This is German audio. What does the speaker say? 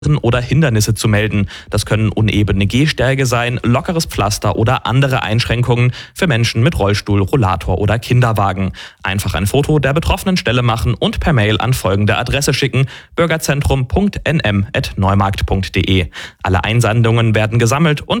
oder Hindernisse zu melden. Das können unebene Gehsteige sein, lockeres Pflaster oder andere Einschränkungen für Menschen mit Rollstuhl, Rollator oder Kinderwagen. Einfach ein Foto der betroffenen Stelle machen und per Mail an folgende Adresse schicken: bürgerzentrum.nm@neumarkt.de. Alle Einsendungen werden gesammelt und